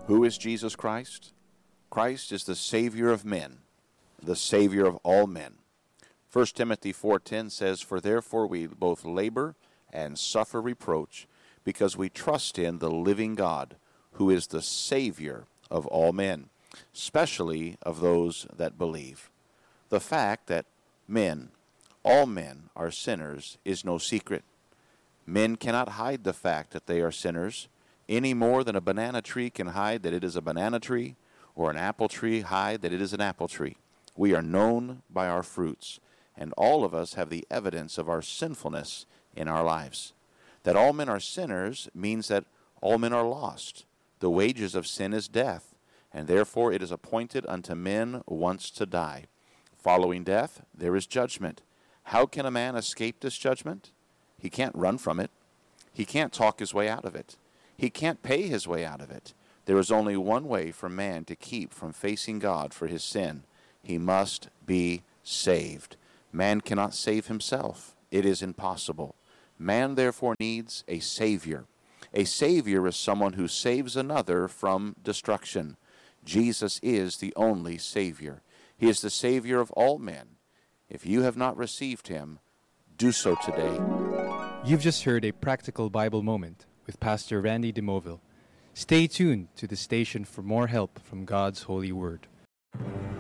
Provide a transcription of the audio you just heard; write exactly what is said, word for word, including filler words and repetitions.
Who is Jesus Christ? Christ is the Savior of men, the Savior of all men. First Timothy four ten says, "For therefore we both labor and suffer reproach, because we trust in the living God, who is the Savior of all men, especially of those that believe." The fact that men, all men, are sinners is no secret. Men cannot hide the fact that they are sinners, any more than a banana tree can hide that it is a banana tree, or an apple tree hide that it is an apple tree. We are known by our fruits, and all of us have the evidence of our sinfulness in our lives. That all men are sinners means that all men are lost. The wages of sin is death, and therefore it is appointed unto men once to die. Following death, there is judgment. How can a man escape this judgment? He can't run from it. He can't talk his way out of it. He can't pay his way out of it. There is only one way for man to keep from facing God for his sin. He must be saved. Man cannot save himself. It is impossible. Man therefore needs a Savior. A Savior is someone who saves another from destruction. Jesus is the only Savior. He is the Savior of all men. If you have not received him, do so today. You've just heard a practical Bible moment with Pastor Randy DeMoville. Stay tuned to the station for more help from God's holy word.